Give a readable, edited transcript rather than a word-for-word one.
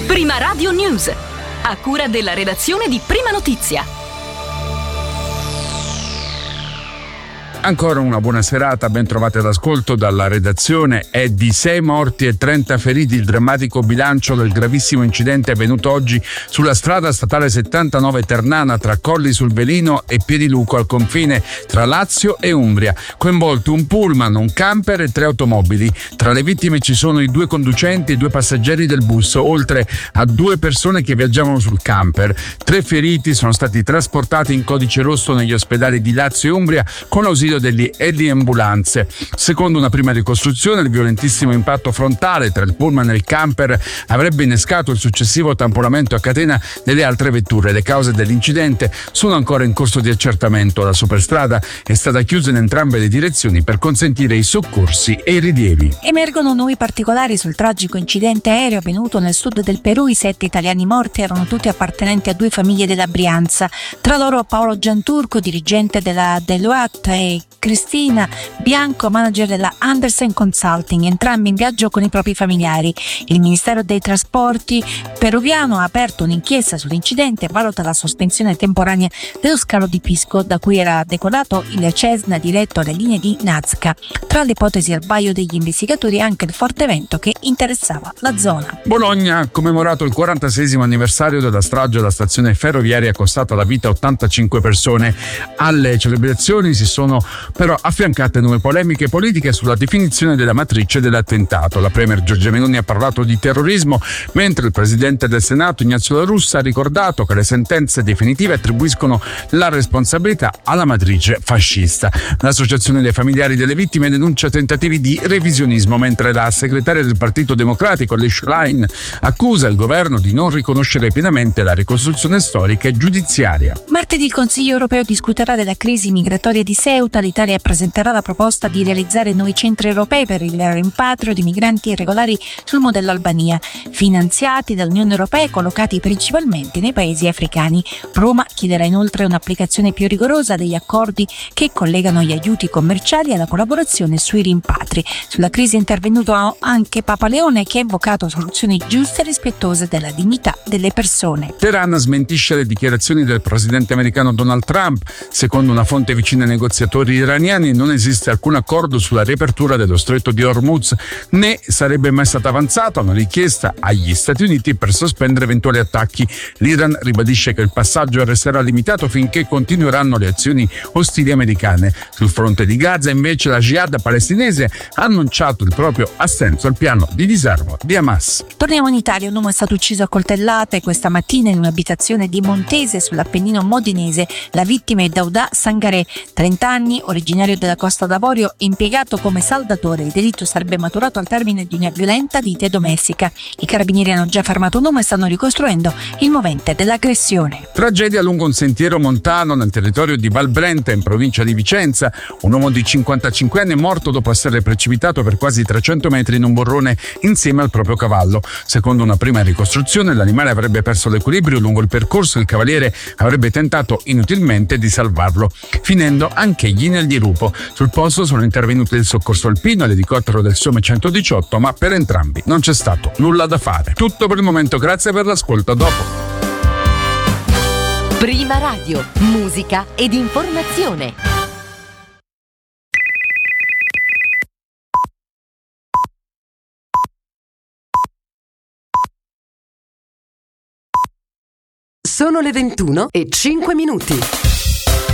Prima Radio News, a cura della redazione di Prima Notizia. Ancora una buona serata, ben trovate all'ascolto dalla redazione. È di 6 morti e 30 feriti il drammatico bilancio del gravissimo incidente avvenuto oggi sulla strada statale 79 Ternana tra Colli sul Velino e Piediluco al confine tra Lazio e Umbria. Coinvolti un pullman, un camper e 3 automobili. Tra le vittime ci sono i 2 conducenti e 2 passeggeri del bus, oltre a 2 persone che viaggiavano sul camper. 3 feriti sono stati trasportati in codice rosso negli ospedali di Lazio e Umbria con l'ausilio delle ambulanze. Secondo una prima ricostruzione, il violentissimo impatto frontale tra il pullman e il camper avrebbe innescato il successivo tamponamento a catena delle altre vetture. Le cause dell'incidente sono ancora in corso di accertamento. La superstrada è stata chiusa in entrambe le direzioni per consentire i soccorsi e i rilievi. Emergono nuovi particolari sul tragico incidente aereo avvenuto nel sud del Perù. I 7 italiani morti erano tutti appartenenti a 2 famiglie della Brianza. Tra loro Paolo Gianturco, dirigente della Deloitte, e Cristina Bianco, manager della Andersen Consulting, entrambi in viaggio con i propri familiari. Il Ministero dei Trasporti peruviano ha aperto un'inchiesta sull'incidente e valuta la sospensione temporanea dello scalo di Pisco, da cui era decolato il Cessna diretto alle linee di Nazca. Tra le ipotesi al vaglio degli investigatori anche il forte vento che interessava la zona. Bologna ha commemorato il 46esimo anniversario della strage alla stazione ferroviaria costata la vita a 85 persone. Alle celebrazioni si sono però affiancate nuove polemiche politiche sulla definizione della matrice dell'attentato. La premier Giorgia Meloni ha parlato di terrorismo, mentre il presidente del Senato Ignazio La Russa ha ricordato che le sentenze definitive attribuiscono la responsabilità alla matrice fascista. L'associazione dei familiari delle vittime denuncia tentativi di revisionismo, mentre la segretaria del Partito Democratico Liz Schlein accusa il governo di non riconoscere pienamente la ricostruzione storica e giudiziaria. Martedì il Consiglio europeo discuterà della crisi migratoria di Ceuta. L'Italia presenterà la proposta di realizzare nuovi centri europei per il rimpatrio di migranti irregolari sul modello Albania, finanziati dall'Unione Europea e collocati principalmente nei paesi africani. Roma chiederà inoltre un'applicazione più rigorosa degli accordi che collegano gli aiuti commerciali alla collaborazione sui rimpatri. Sulla crisi è intervenuto anche Papa Leone, che ha invocato soluzioni giuste e rispettose della dignità delle persone. Teheran smentisce le dichiarazioni del presidente americano Donald Trump. Secondo una fonte vicina ai negoziatori iraniani non esiste alcun accordo sulla riapertura dello stretto di Hormuz, né sarebbe mai stata avanzata una richiesta agli Stati Uniti per sospendere eventuali attacchi. L'Iran ribadisce che il passaggio resterà limitato finché continueranno le azioni ostili americane. Sul fronte di Gaza invece la Jihad palestinese ha annunciato il proprio assenso al piano di disarmo di Hamas. Torniamo in Italia. Un uomo è stato ucciso a coltellate questa mattina in un'abitazione di Montese sull'Appennino modenese. La vittima è Daudà Sangaré, 30 anni, originario della Costa d'Avorio, impiegato come saldatore. Il delitto sarebbe maturato al termine di una violenta lite domestica. I carabinieri hanno già fermato un uomo e stanno ricostruendo il movente dell'aggressione. Tragedia lungo un sentiero montano nel territorio di Valbrenta, in provincia di Vicenza. Un uomo di 55 anni è morto dopo essere precipitato per quasi 300 metri in un burrone insieme al proprio cavallo. Secondo una prima ricostruzione, l'animale avrebbe perso l'equilibrio lungo il percorso e il cavaliere avrebbe tentato inutilmente di salvarlo, finendo anch'egli nel dirupo. Sul posto sono intervenuti il soccorso alpino e l'elicottero del Some 118, ma per entrambi non c'è stato nulla da fare. Tutto per il momento, grazie per l'ascolto, a dopo. Prima Radio, musica ed informazione. Sono le 21:05.